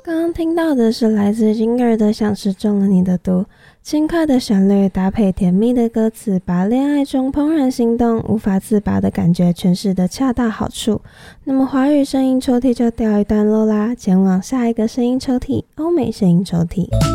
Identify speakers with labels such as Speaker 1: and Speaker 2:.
Speaker 1: 刚刚听到的是来自金儿的像是中了你的毒，轻快的旋律搭配甜蜜的歌词，把恋爱中怦然心动无法自拔的感觉诠释得恰到好处。那么华语声音抽屉就掉一段落啦，前往下一个声音抽屉，欧美声音抽屉。